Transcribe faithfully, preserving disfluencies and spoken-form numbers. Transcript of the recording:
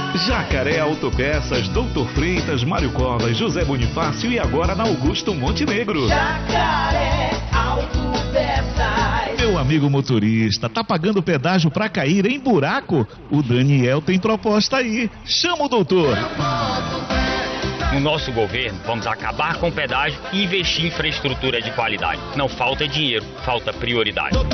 Jacaré Autopeças, Doutor Freitas, Mário Covas, José Bonifácio e agora na Augusto Montenegro. Jacaré Autopeças. Meu amigo motorista, tá pagando pedágio pra cair em buraco? O Daniel tem proposta aí. Chama o doutor. No nosso governo, vamos acabar com o pedágio e investir em infraestrutura de qualidade. Não falta dinheiro, falta prioridade.